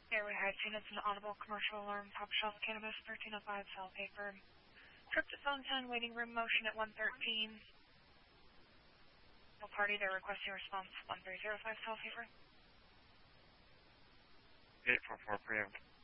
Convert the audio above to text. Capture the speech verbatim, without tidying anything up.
Airway Heights units and audible commercial alarm, top shelf cannabis, thirteen oh five, cell paper. Tryptophan ten, waiting room motion at one thirteen. No party, they're requesting response one three zero five, cell paper. eight four four, preempt.